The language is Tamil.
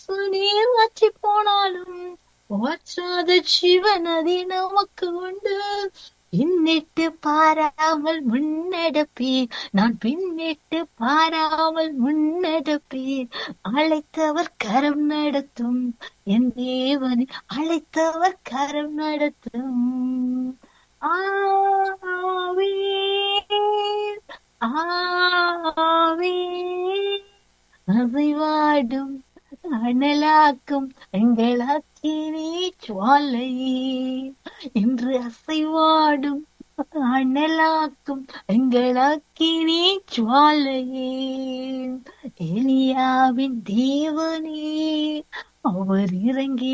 நீர் வற்றி போனாலும் வற்றாத ஜீவனதி நமக்கு உண்டு. பின்னிட்டு பாராமல் முன்னெடுப்பீர், நான் பின்னிட்டு பாராமல் முன்னெடுப்பீர். அழைத்தவர் கரம் நடத்தும், என் தேவனை அழைத்தவர் கரம் நடத்தும். ஆவே ஆவே அசைவாடும் அனலாக்கும் எங்கள் அக்கினி ஜுவாலையே, இன்று அசைவாடும் அனலாக்கும் எங்கள் அக்கினி ஜுவாலையே. எலியாவின் தேவனே, அவர் இறங்கி